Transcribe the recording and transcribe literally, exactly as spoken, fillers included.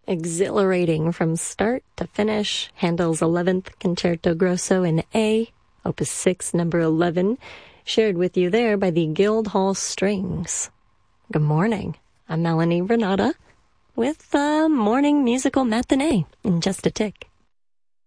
Exhilarating from start to finish. Handel's eleventh Concerto Grosso in A, Opus six, number eleven, shared with you there by the Guildhall Strings. Good morning. I'm Melanie Renata with a morning musical matinee in just a tick.